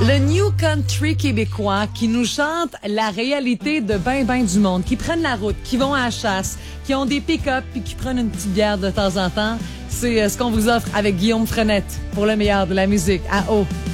Le New Country québécois qui nous chante la réalité de ben du monde, qui prennent la route, qui vont à la chasse, qui ont des pick-up puis qui prennent une petite bière de temps en temps. C'est ce qu'on vous offre avec Guillaume Frenette pour le meilleur de la musique à eau.